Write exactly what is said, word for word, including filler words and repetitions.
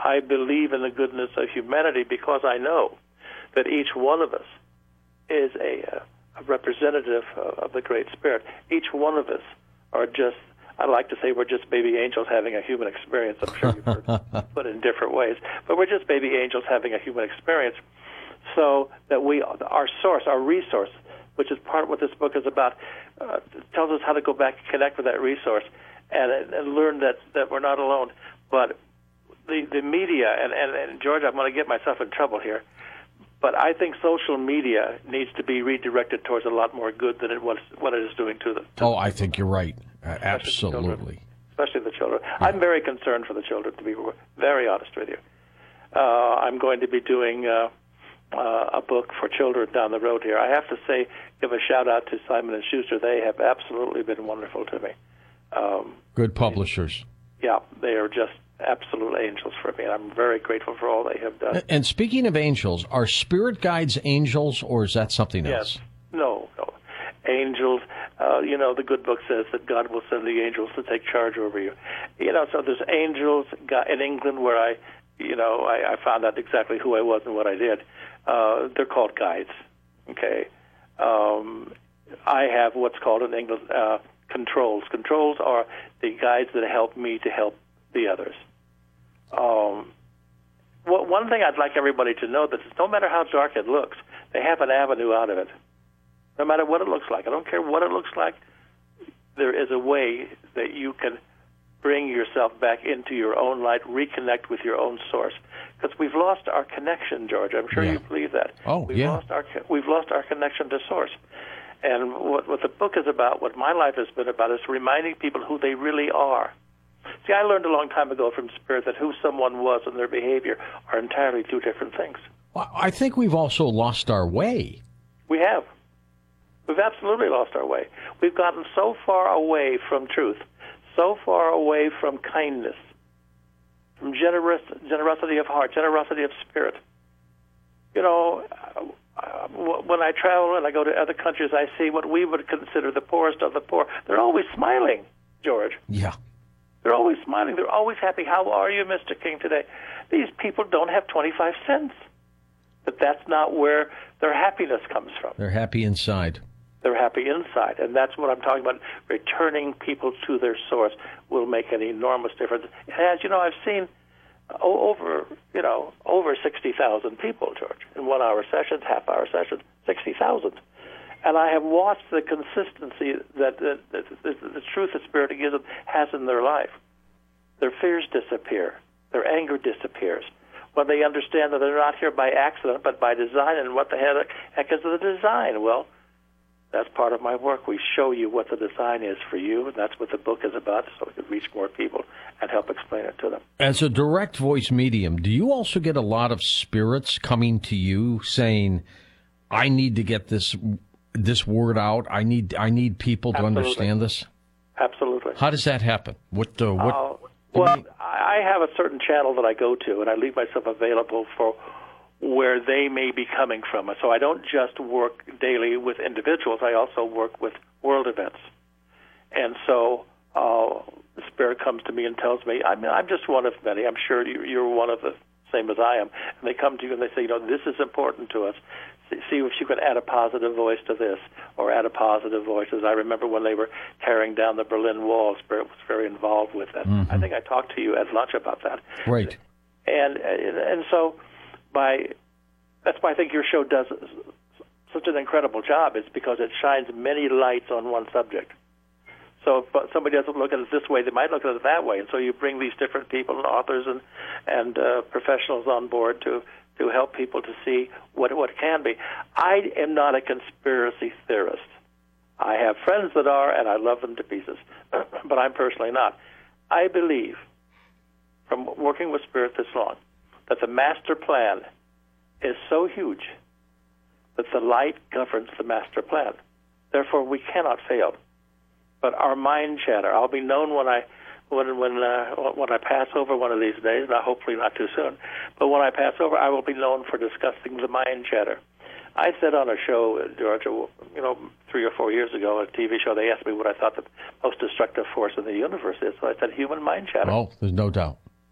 I believe in the goodness of humanity because I know that each one of us is a, a representative of the Great Spirit. Each one of us are just, I like to say we're just baby angels having a human experience. I'm sure you've heard put in different ways. But we're just baby angels having a human experience so that we, our source, our resource, which is part of what this book is about, uh, tells us how to go back and connect with that resource and, and learn that, that we're not alone. But the, the media, and, and, and George, I'm going to get myself in trouble here, but I think social media needs to be redirected towards a lot more good than it was, what it is doing to them. Oh, I think you're right. Uh, absolutely. Especially the children. Yeah. I'm very concerned for the children, to be very honest with you. Uh, I'm going to be doing uh, uh, a book for children down the road here. I have to say, give a shout-out to Simon and Schuster. They have absolutely been wonderful to me. Um, Good publishers. Yeah, they are just absolute angels for me, and I'm very grateful for all they have done. And speaking of angels, are spirit guides angels, or is that something else? Yes. No, no. Angels, uh, you know, the good book says that God will send the angels to take charge over you. You know, so there's angels in England where I, you know, I, I found out exactly who I was and what I did. Uh, they're called guides, okay? Um, I have what's called in England uh, controls. Controls are the guides that help me to help the others. Um, well, one thing I'd like everybody to know that no matter how dark it looks, they have an avenue out of it. No matter what it looks like. I don't care what it looks like. There is a way that you can bring yourself back into your own light, reconnect with your own source. Because we've lost our connection, George. I'm sure yeah. you believe that. Oh, we've yeah. Lost our, we've lost our connection to source. And what, what the book is about, what my life has been about, is reminding people who they really are. See, I learned a long time ago from Spirit that who someone was and their behavior are entirely two different things. Well, I think we've also lost our way. We have. We've absolutely lost our way. We've gotten so far away from truth, so far away from kindness, from generous, generosity of heart, generosity of spirit. You know, uh, when I travel and I go to other countries, I see what we would consider the poorest of the poor. They're always smiling, George. Yeah. They're always smiling. They're always happy. How are you, Mister King, today? These people don't have twenty-five cents. But that's not where their happiness comes from. They're happy inside. They're happy inside. And that's what I'm talking about. Returning people to their source will make an enormous difference. As you know, I've seen over, you know, over sixty thousand people, George, in one-hour sessions, half-hour sessions, sixty thousand. And I have watched the consistency that the, the, the, the truth that Spirit gives them has in their life. Their fears disappear. Their anger disappears. When they understand that they're not here by accident, but by design, and what the heck, heck is the design? Well, that's part of my work. We show you what the design is for you, and that's what the book is about, so we can reach more people and help explain it to them. As a direct voice medium, do you also get a lot of spirits coming to you saying, I need to get this this word out. I need I need people to Absolutely. understand this. Absolutely. How does that happen? What? Uh, what? Uh, well, I have a certain channel that I go to, and I leave myself available for where they may be coming from. So I don't just work daily with individuals. I also work with world events. And so uh, the Spirit comes to me and tells me, I mean, I'm just one of many. I'm sure you're one of the same as I am. And they come to you and they say, you know, this is important to us. See if you can add a positive voice to this, or add a positive voice. As I remember when they were tearing down the Berlin Wall, Spirit was very involved with that. Mm-hmm. I think I talked to you at lunch about that. Right. And and so by that's why I think your show does such an incredible job, is because it shines many lights on one subject. So if somebody doesn't look at it this way, they might look at it that way. And so you bring these different people and authors and, and uh, professionals on board to to help people to see what what can be. I am not a conspiracy theorist. I have friends that are, and I love them to pieces, but I'm personally not. I believe, from working with Spirit this long, that the master plan is so huge that the light governs the master plan. Therefore, we cannot fail. But our mind chatter, I'll be known when I when when uh, when I pass over one of these days, not hopefully not too soon, but when I pass over, I will be known for discussing the mind chatter. I said on a show, Georgia, you know, three or four years ago, a T V show, they asked me what I thought the most destructive force in the universe is. So I said human mind chatter. Oh, there's no doubt.